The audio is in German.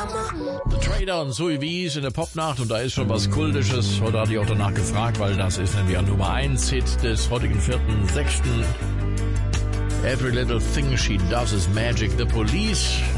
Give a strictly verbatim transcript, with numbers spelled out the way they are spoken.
The Trader und Zoe Wies in der Popnacht, und da ist schon was Kultisches. Heute hatte ich auch danach gefragt, weil das ist nämlich ein Nummer eins Hit des heutigen vierten sechsten Every Little Thing She Does Is Magic. The Police